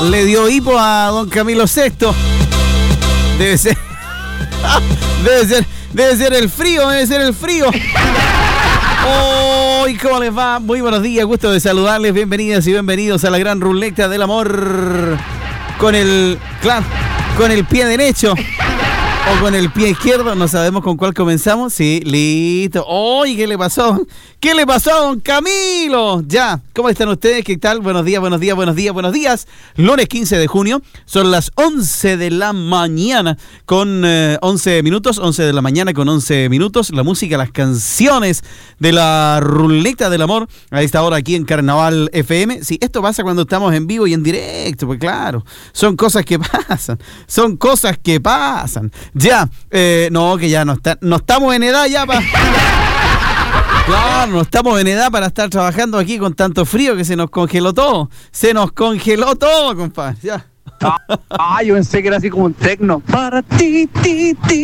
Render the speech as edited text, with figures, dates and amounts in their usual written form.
le dio hipo a don Camilo VI. Debe ser. Debe ser el frío. ¡Oh! ¿Cómo les va? Muy buenos días, gusto de saludarles. Bienvenidas y bienvenidos a la gran ruleta del amor. Con el pie derecho. O con el pie izquierdo, no sabemos con cuál comenzamos. Sí, listo. ¡Uy! ¿Qué le pasó? ¿Qué le pasó a don Camilo? Ya, ¿cómo están ustedes? ¿Qué tal? Buenos días. Lunes 15 de junio, son las 11 de la mañana con 11 minutos. 11 de la mañana con 11 minutos. La música, las canciones de la ruleta del amor a esta hora aquí en Carnaval FM. Sí, esto pasa cuando estamos en vivo y en directo, pues claro, son cosas que pasan. Ya, no, que ya no estamos en edad ya para... Claro, no estamos en edad para estar trabajando aquí con tanto frío que se nos congeló todo. Compadre, ya. Yo pensé que era así como un tecno. Para ti.